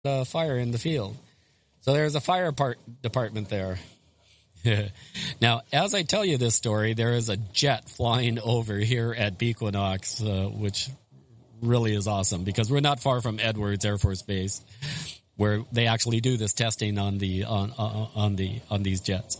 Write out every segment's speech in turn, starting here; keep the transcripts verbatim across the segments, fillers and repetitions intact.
uh, fire in the field. So there's a fire part department there. Now, as I tell you this story, there is a jet flying over here at Bequinox, uh, which really is awesome because we're not far from Edwards Air Force Base, where they actually do this testing on the on on, on the on these jets.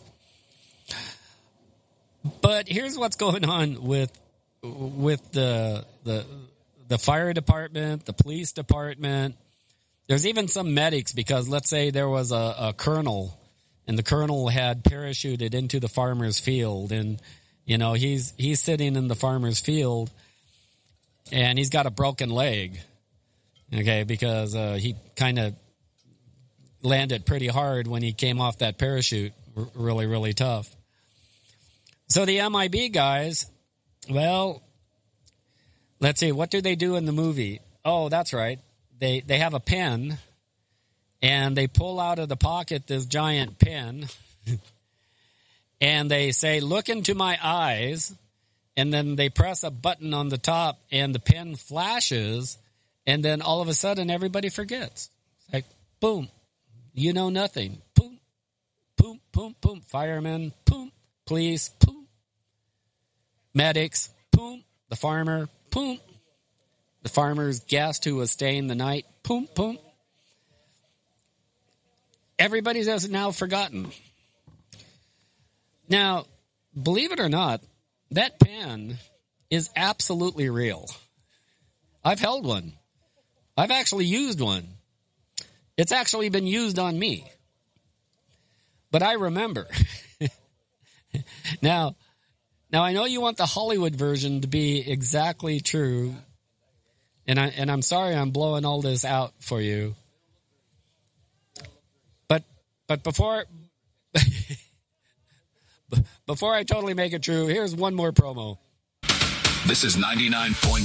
But here's what's going on with with the the the fire department, the police department. There's even some medics because let's say there was a, a colonel. And the colonel had parachuted into the farmer's field, and you know he's he's sitting in the farmer's field, and he's got a broken leg, okay, because uh, he kind of landed pretty hard when he came off that parachute, R- really really tough. So the M I B guys, well, let's see, what do they do in the movie? Oh, that's right, they they have a pen. And they pull out of the pocket this giant pen, and they say, look into my eyes, and then they press a button on the top, and the pen flashes, and then all of a sudden everybody forgets. It's like, boom, you know nothing. Boom, boom, boom, boom. Firemen, boom. Police, boom. Medics, boom. The farmer, boom. The farmer's guest who was staying the night, boom, boom. Everybody has now forgotten. Now, believe it or not, that pen is absolutely real. I've held one. I've actually used one. It's actually been used on me. But I remember. now, now I know you want the Hollywood version to be exactly true, and I and I'm sorry I'm blowing all this out for you. But before before I totally make it true, here's one more promo. This is ninety-nine point